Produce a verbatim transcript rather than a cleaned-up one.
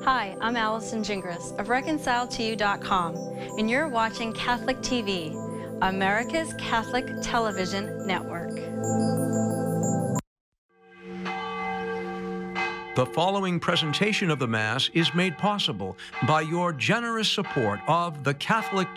Hi, I'm Allison Gingras of reconcile to you dot com, and you're watching Catholic T V, America's Catholic Television Network. The following presentation of the Mass is made possible by your generous support of the Catholic